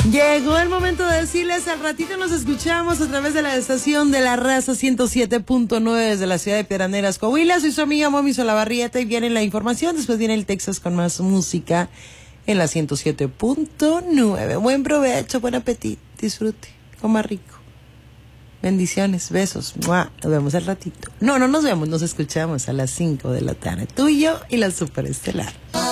Llegó el momento de decirles, al ratito nos escuchamos a través de la estación de La Raza 107.9 desde la ciudad de Piedras Coahuila. Soy su amiga Momi Solabarrieta y viene la información, después viene el Texas con más música en la 107.9. Buen provecho, buen apetito, disfrute, coma rico. Bendiciones, besos. ¡Mua! Nos vemos al ratito. No nos vemos, nos escuchamos a las 5 de la tarde. Tú y yo y la Superestelar.